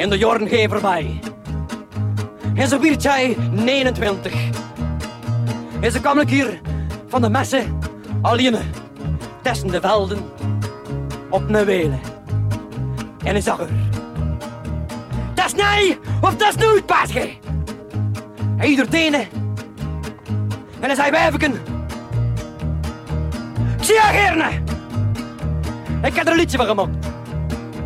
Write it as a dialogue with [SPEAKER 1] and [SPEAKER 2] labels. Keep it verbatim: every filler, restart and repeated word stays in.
[SPEAKER 1] En de jaren gaan voorbij. En zo werd jij negenentwintig. En zo kwam ik hier van de messen alleen tussen de velden op een welen. En ik zag er. Dat is nee of dat is nooit, paasje. Hij doet tenen. En hij zei wijfken. Ik zie je gerne. Ik heb er een liedje van gemaakt.